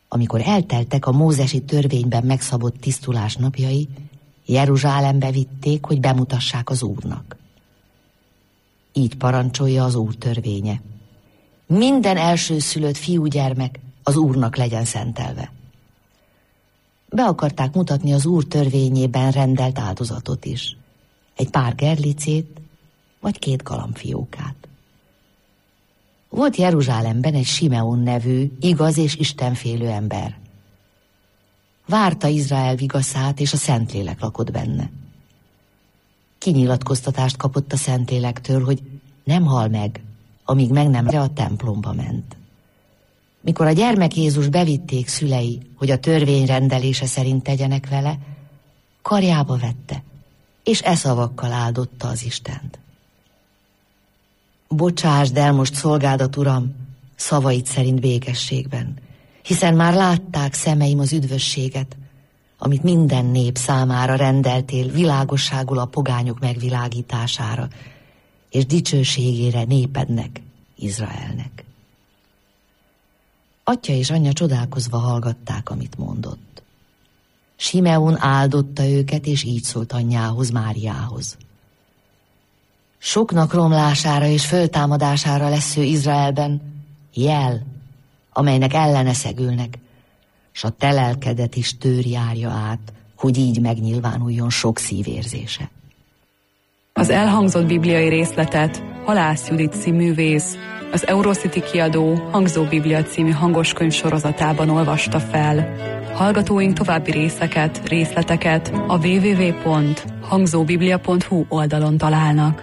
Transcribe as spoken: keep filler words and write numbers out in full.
Amikor elteltek a mózesi törvényben megszabott tisztulás napjai, Jeruzsálembe vitték, hogy bemutassák az Úrnak. Így parancsolja az Úr törvénye. Minden elsőszülött fiúgyermek az Úrnak legyen szentelve. Be akarták mutatni az Úr törvényében rendelt áldozatot is. Egy pár gerlicét, vagy két galambfiókát. Volt Jeruzsálemben egy Simeon nevű, igaz és istenfélő ember. Várta Izrael vigaszát, és a Szentlélek lakott benne. Kinyilatkoztatást kapott a Szentlélektől, hogy nem hal meg, amíg meg nem a templomba ment. Mikor a gyermek Jézus bevitték szülei, hogy a törvény rendelése szerint tegyenek vele, karjába vette, és e szavakkal áldotta az Istent. Bocsásd el most szolgádat, Uram, szavaid szerint békességben, hiszen már látták szemeim az üdvösséget, amit minden nép számára rendeltél világosságul a pogányok megvilágítására, és dicsőségére népednek, Izraelnek. Atya és anyja csodálkozva hallgatták, amit mondott. Simeon áldotta őket, és így szólt anyjához, Máriához. Soknak romlására és föltámadására lesz ő Izraelben jel, amelynek ellene szegülnek, s a te lelkedet is tőr járja át, hogy így megnyilvánuljon sok szívérzése. Az elhangzott bibliai részletet Halász Judit színművész az Eurocity kiadó Hangzó Biblia című hangoskönyv sorozatában olvasta fel. Hallgatóink további részeket, részleteket a double-u double-u double-u pont hangzóbiblia pont hu oldalon találnak.